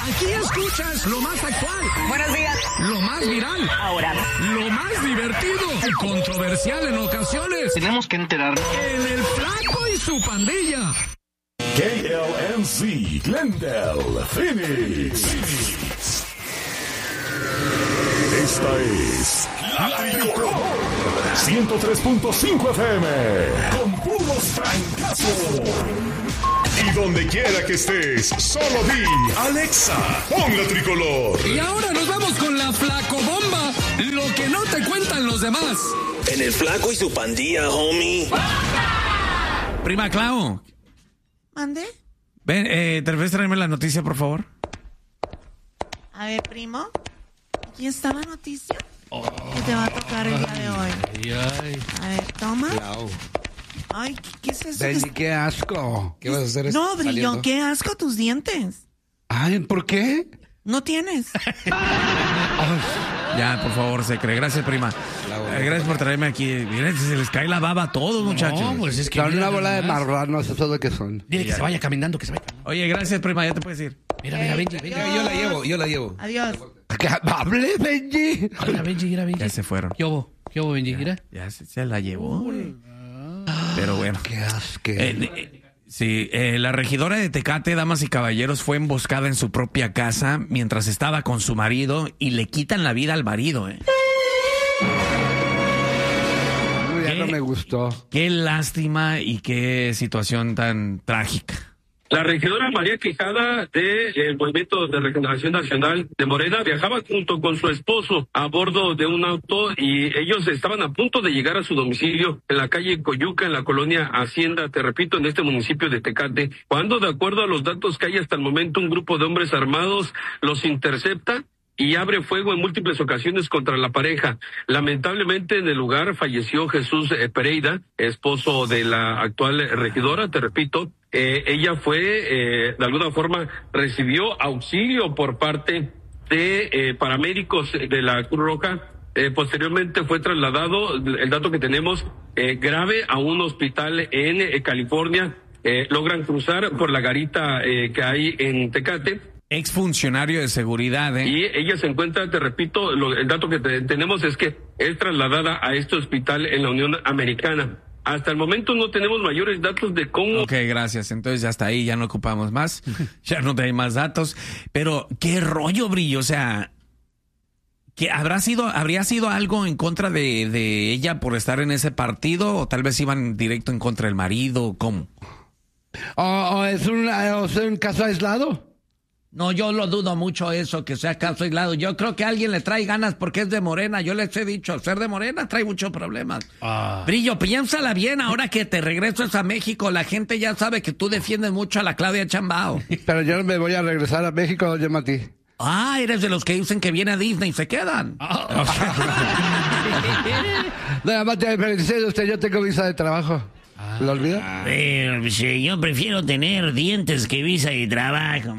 Aquí escuchas lo más actual. Buenos días. Lo más viral. Ahora. Lo más divertido y controversial en ocasiones. Tenemos que enterarnos. En el Flaco y su pandilla. KLNC, Glendale, Phoenix. Esta es La Tricolor 103.5 FM con puros francazos. Y donde quiera que estés, solo di Alexa, pon La Tricolor. Y ahora nos vamos con la Flacobomba, lo que no te cuentan los demás. En el Flaco y su pandilla, homie. Prima Clau. ¿Mande? Ven, ¿te refieres a traerme la noticia, por favor? A ver, primo. Aquí está la noticia que te va a tocar el día de hoy. A ver, toma. Ay, ¿qué es eso? Benji, qué asco. ¿Qué vas a hacer? No, Brillo, qué asco tus dientes. Ay, ¿por qué? No tienes. Ya, por favor, Secre. Gracias, prima. Gracias por traerme aquí. Miren, se les cae la baba a todos, muchachos. No, pues es que Son una bola de marranos, eso es lo que son. Dile que se vaya caminando, que se vaya. Oye, gracias, prima, ya te puedes ir. Mira, Benji. Yo la llevo. Adiós. ¡Qué amable, Benji! Mira, Benji. Ya se fueron. ¿Qué hubo, Benji? Mira. Ya se la llevó. Pero bueno. ¡Qué asco! Sí, la regidora de Tecate, damas y caballeros, fue emboscada en su propia casa mientras estaba con su marido y le quitan la vida al marido, Ya no me gustó. Qué lástima y qué situación tan trágica. La regidora María Quijada del Movimiento de Regeneración Nacional de Morena viajaba junto con su esposo a bordo de un auto y ellos estaban a punto de llegar a su domicilio en la calle Coyuca, en la colonia Hacienda, te repito, en este municipio de Tecate, cuando de acuerdo a los datos que hay hasta el momento, un grupo de hombres armados los intercepta y abre fuego en múltiples ocasiones contra la pareja. Lamentablemente en el lugar falleció Jesús Pereira, esposo de la actual regidora, te repito. Ella fue, de alguna forma, recibió auxilio por parte de paramédicos de la Cruz Roja. Posteriormente fue trasladado, el dato que tenemos, grave a un hospital en California. Logran cruzar por la garita que hay en Tecate. Exfuncionario de seguridad, Y ella se encuentra, te repito, el dato que tenemos es que es trasladada a este hospital en la Unión Americana. Hasta el momento no tenemos mayores datos de cómo... Ok, gracias. Entonces ya está ahí, ya no ocupamos más. Ya no hay más datos. Pero, ¿qué rollo, Brillo? O sea, ¿que habría sido algo en contra de ella por estar en ese partido? ¿O tal vez iban directo en contra del marido? ¿Cómo? ¿O es un caso aislado? No, yo lo dudo mucho eso, que sea caso aislado. Yo creo que alguien le trae ganas porque es de Morena. Yo les he dicho, ser de Morena trae muchos problemas. Brillo, piénsala bien, ahora que te regresas a México, la gente ya sabe que tú defiendes mucho a la Claudia Sheinbaum. Pero yo no me voy a regresar a México, yo Mati. Eres de los que dicen que viene a Disney y se quedan. No, Mati, pero dice usted, yo tengo visa de trabajo. ¿Lo olvida? Yo prefiero tener dientes que visa de trabajo.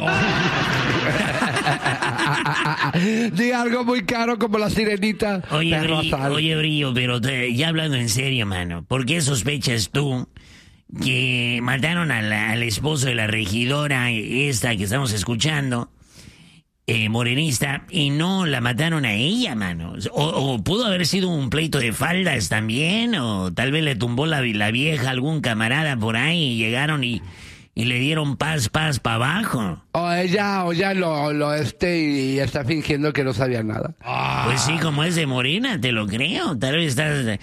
Di algo muy caro como la sirenita. Oye, Brillo, pero ya hablando en serio, mano, ¿por qué sospechas tú que mataron al esposo de la regidora esta que estamos escuchando, morenista, y no la mataron a ella, mano? O pudo haber sido un pleito de faldas también, o tal vez le tumbó la vieja a algún camarada por ahí y llegaron y le dieron paz para abajo. O ella y está fingiendo que no sabía nada. Pues sí, como es de Morena, te lo creo. Tal vez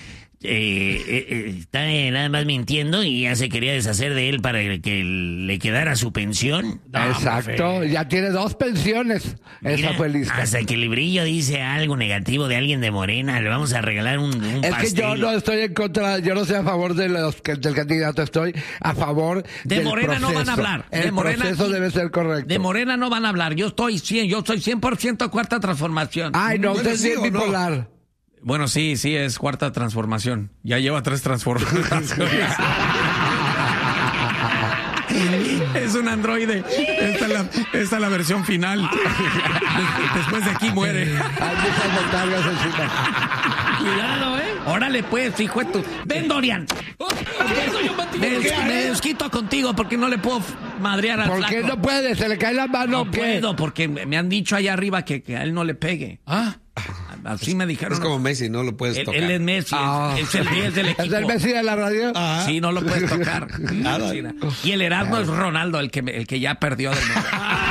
está nada más mintiendo y ya se quería deshacer de él para que le quedara su pensión. Exacto, ya tiene 2 pensiones. Esa fue lista. Hasta que el Brillo dice algo negativo de alguien de Morena, le vamos a regalar un pastel. Es que yo no estoy en contra, yo no estoy a favor del candidato, estoy a favor de del Morena proceso. No van a hablar. El proceso debe ser correcto. De Morena no van a hablar, yo soy 100% cuarta transformación. Ay, no, usted es bien bipolar. Bueno, sí, es cuarta transformación. Ya lleva 3 transformaciones. Es un androide. Esta es la versión final. Después de aquí muere. Cuidado, Órale, pues, hijo de tu... Ven, Dorian. Me desquito contigo porque no le puedo madrear al ¿Por flaco. qué no puede? ¿Se le cae la mano? No ¿Qué? puedo, porque me han dicho allá arriba que a él no le pegue. Ah, Así me dijeron. Es como Messi, no lo puedes tocar. Él es Messi, es el 10 del equipo. ¿Es el Messi de la radio? Sí, no lo puedes tocar. Sí, no. Y el Erasmo es Ronaldo, el que ya perdió del mundo.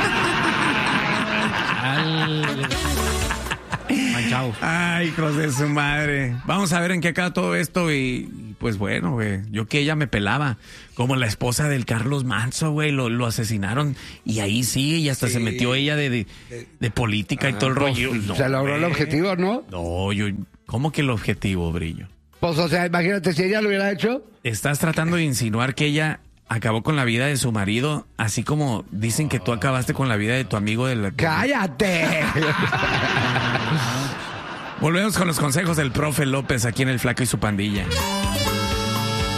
manchado. Ay, hijos de su madre. Vamos a ver en qué acaba todo esto y pues bueno, güey. Yo que ella me pelaba. Como la esposa del Carlos Manso, güey. Lo asesinaron y ahí sí, y hasta se metió ella de política y todo el rollo. No, se logró el objetivo, ¿no? No, ¿cómo que el objetivo, Brillo? Pues, o sea, imagínate, si ella lo hubiera hecho. Estás tratando de insinuar que ella acabó con la vida de su marido, así como dicen que tú acabaste con la vida de tu amigo de la... ¡Cállate! Volvemos con los consejos del profe López aquí en El Flaco y su pandilla.